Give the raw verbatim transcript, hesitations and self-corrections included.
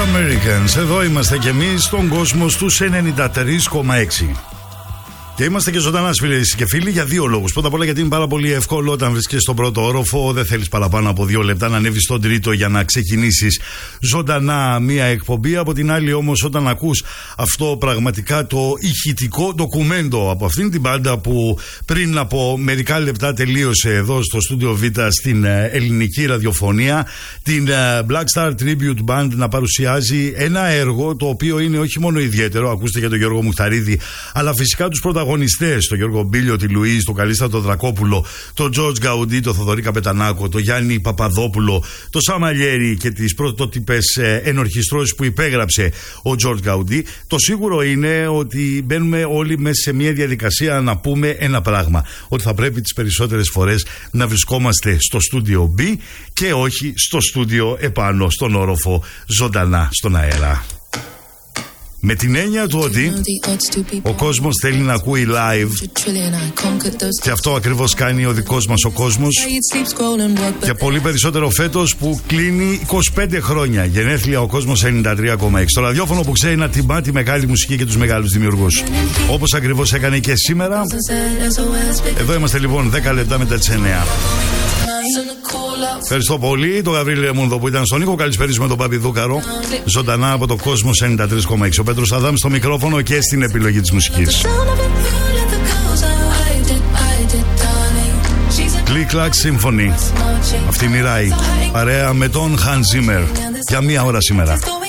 Americans. Εδώ είμαστε κι εμείς στον κόσμο στους ενενήντα τρία κόμμα έξι. Και είμαστε και ζωντανά, φίλες και φίλοι, για δύο λόγους. Πρώτα απ' όλα, γιατί είναι πάρα πολύ εύκολο όταν βρίσκεσαι στον πρώτο όροφο, δεν θέλεις παραπάνω από δύο λεπτά να ανέβεις στον τρίτο για να ξεκινήσεις ζωντανά μία εκπομπή. Από την άλλη, όμως, όταν ακούς αυτό πραγματικά το ηχητικό ντοκουμέντο από αυτήν την μπάντα που πριν από μερικά λεπτά τελείωσε εδώ στο Studio Β στην ελληνική ραδιοφωνία, την Black Star Tribute Band να παρουσιάζει ένα έργο το οποίο είναι όχι μόνο ιδιαίτερο, ακούστε για τον Γιώργο Μουχταρίδη, αλλά φυσικά τους πρωταγωνιστές. Τον Γιώργο Μπίλιο, τη Λουίζ, τον Καλίστρατο Δρακόπουλο, τον Τζορτζ Γκαουντί, τον Θοδωρή Καπετανάκο, τον Γιάννη Παπαδόπουλο, τον Σαμαλιέρη και τις πρωτότυπες ενορχιστρώσεις που υπέγραψε ο Τζορτζ Γκαουντί. Το σίγουρο είναι ότι μπαίνουμε όλοι μέσα σε μια διαδικασία να πούμε ένα πράγμα. Ότι θα πρέπει τις περισσότερες φορές να βρισκόμαστε στο στούντιο B και όχι στο στούντιο επάνω, στον όροφο, ζωντανά στον αέρα. Με την έννοια του ότι ο κόσμος θέλει να ακούει live και αυτό ακριβώς κάνει ο δικός μας ο κόσμος, και πολύ περισσότερο φέτος που κλείνει είκοσι πέντε χρόνια γενέθλια ο κόσμος ενενήντα τρία κόμμα έξι. Το ραδιόφωνο που ξέρει να τιμά τη μεγάλη μουσική και τους μεγάλους δημιουργούς, όπως ακριβώς έκανε και σήμερα. Εδώ είμαστε λοιπόν δέκα λεπτά μετά τις εννιά. Ευχαριστώ πολύ τον Γαβρίλη Ρεμούνδο που ήταν στον ήχο. Καλησπέρισουμε τον Πάπη Δούκαρο ζωντανά από το Κόσμος ενενήντα τρία κόμμα έξι. Ο Πέτρος Αδάμ στο μικρόφωνο και στην επιλογή της μουσικής. Click Clack Symphony. Αυτή είναι η Ράι, παρέα με τον Hans Zimmer για μία ώρα σήμερα.